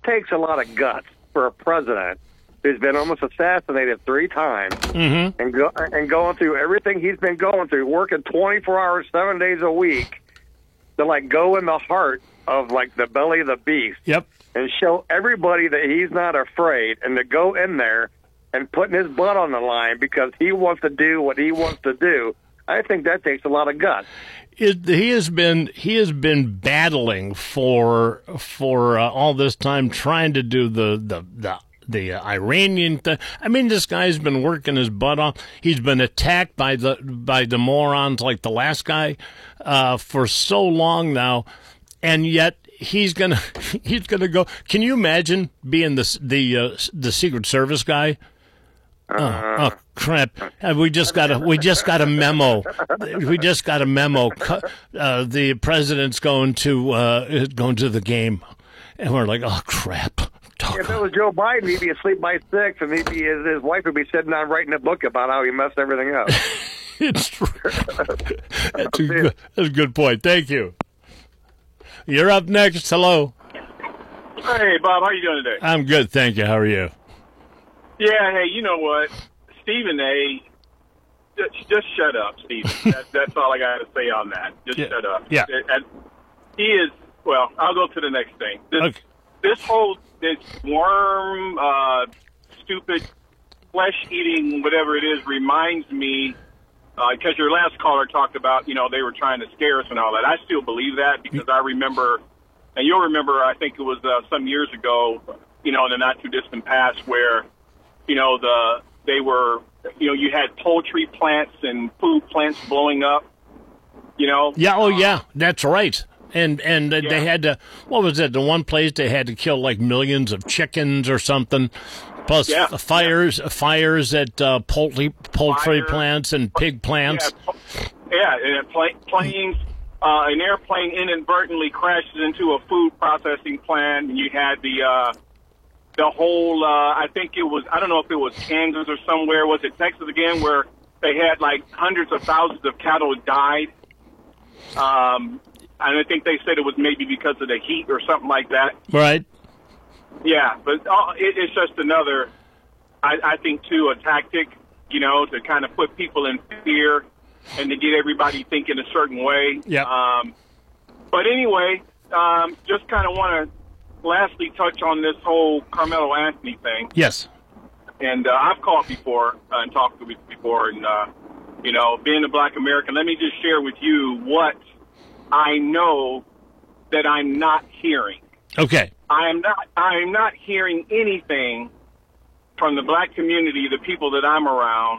takes a lot of guts for a president who's been almost assassinated 3 times and going through everything he's been going through, working 24 hours, 7 days a week, to like go in the heart of like the belly of the beast. Yep. And show everybody that he's not afraid, and to go in there and putting his butt on the line because he wants to do what he wants to do. I think that takes a lot of guts. He has been battling for all this time, trying to do the Iranian thing. I mean, this guy's been working his butt off. He's been attacked by the morons like the last guy for so long now, and yet he's gonna go. Can you imagine being the Secret Service guy? Oh crap! We just got a memo. We just got a memo. The president's going to the game, and we're like, oh crap! If it was Joe Biden, he'd be asleep by 6, and his wife would be sitting down writing a book about how he messed everything up. It's true. That's a good point. Thank you. You're up next. Hello. Hey, Bob. How you doing today? I'm good, thank you. How are you? Yeah, hey, you know what? Stephen A., just shut up, Stephen. That's all I got to say on that. Just shut up. Yeah. And he is, well, I'll go to the next thing. This worm, stupid, flesh-eating, whatever it is, reminds me, because your last caller talked about, they were trying to scare us and all that. I still believe that because I remember, and you'll remember, I think it was some years ago, in the not-too-distant past where, they were, you had poultry plants and food plants blowing up, Yeah, oh, yeah, that's right. And they had to, what was it, the one place they had to kill like millions of chickens or something, plus fires at poultry plants and pig plants. And planes, an airplane inadvertently crashes into a food processing plant, and you had the whole, I think it was, I don't know if it was Kansas or somewhere, was it Texas again, where they had like hundreds of thousands of cattle died. And I think they said it was maybe because of the heat or something like that. Right. Yeah, but it's just another, I think, too, a tactic, to kind of put people in fear and to get everybody thinking a certain way. Yeah. But anyway, just kind of want to lastly touch on this whole Carmelo Anthony thing. Yes. And I've called before and talked to before, and, being a black American, let me just share with you what I know that I'm not hearing. Okay. I am not hearing anything from the black community, the people that I'm around,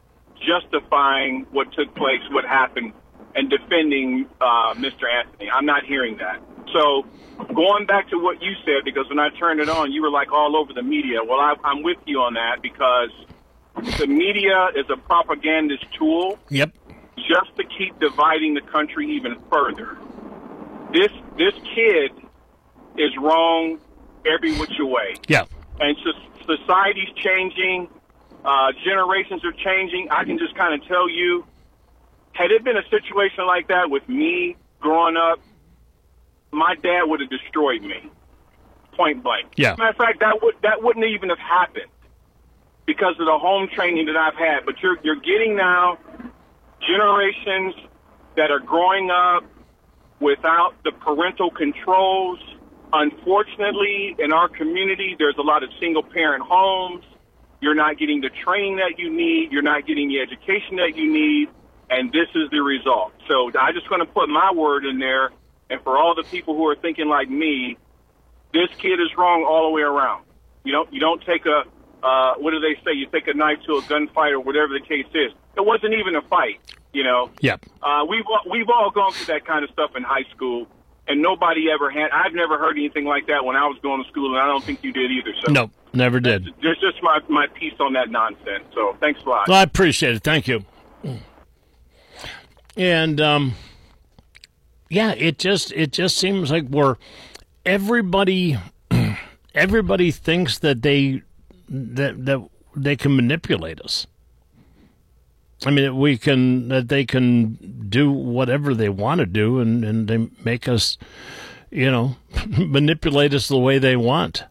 justifying what took place, what happened, and defending Mr. Anthony. I'm not hearing that. So going back to what you said, because when I turned it on, you were like all over the media. Well, I'm with you on that because the media is a propagandist tool. Yep. Just to keep dividing the country even further. This kid is wrong every which way. Yeah. And society's changing. Generations are changing. I can just kind of tell you, had it been a situation like that with me growing up, my dad would have destroyed me, point blank. Yeah. Matter of fact, that wouldn't even have happened because of the home training that I've had. But you're getting now generations that are growing up without the parental controls. Unfortunately, in our community, there's a lot of single-parent homes. You're not getting the training that you need. You're not getting the education that you need. And this is the result. So I just want to put my word in there. And for all the people who are thinking like me, this kid is wrong all the way around. You don't take what do they say? You take a knife to a gunfight or whatever the case is. It wasn't even a fight, Yep. We've all gone through that kind of stuff in high school, and nobody ever had. I've never heard anything like that when I was going to school, and I don't think you did either. So nope, never did. There's just my piece on that nonsense. So thanks a lot. Well, I appreciate it. Thank you. And it just seems like everybody thinks that they can manipulate us. I mean, they can do whatever they want to do, and they make us, manipulate us the way they want.